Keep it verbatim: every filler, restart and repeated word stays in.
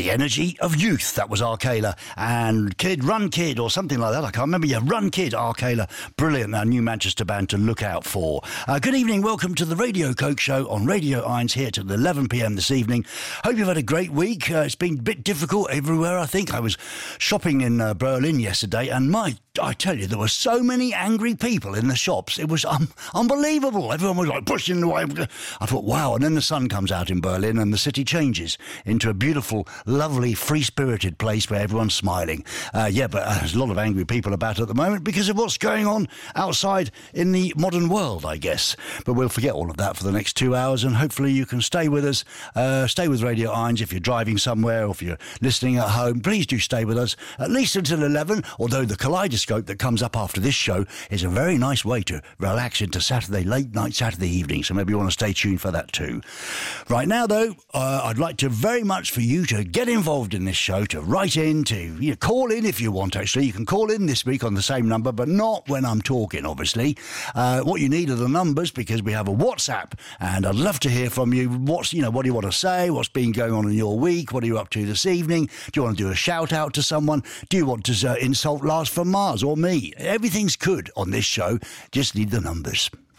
The Energy of Youth. That was Arcala. And Kid, Run Kid, or something like that. I can't remember. Yeah, Run Kid, Arcala. Brilliant. Our new Manchester band to look out for. Uh, good evening. Welcome to the Radio Coke Show on Radio Irons here till eleven p.m. this evening. Hope you've had a great week. Uh, it's been a bit difficult everywhere, I think. I was shopping in uh, Berlin yesterday, and my, I tell you, there were so many angry people in the shops. It was um, unbelievable. Everyone was like pushing away. I thought, wow. And then the sun comes out in Berlin and the city changes into a beautiful, lovely, free-spirited place where everyone's smiling. Uh, yeah, but uh, there's a lot of angry people about at the moment because of what's going on outside in the modern world, I guess. But we'll forget all of that for the next two hours, and hopefully you can stay with us. Uh, stay with Radio Irons if you're driving somewhere or if you're listening at home. Please do stay with us at least until eleven, although the kaleidoscope that comes up after this show is a very nice way to relax into Saturday, late night Saturday evening, so maybe you want to stay tuned for that too. Right now, though, uh, I'd like to very much for you to get involved in this show, to write in, to you know, call in if you want, actually. You can call in this week on the same number, but not when I'm talking, obviously. Uh, what you need are the numbers, because we have a WhatsApp, and I'd love to hear from you. What's, you know, what do you want to say? What's been going on in your week? What are you up to this evening? Do you want to do a shout-out to someone? Do you want to uh, insult Lars from Mars or me? Everything's good on this show. Just need the numbers.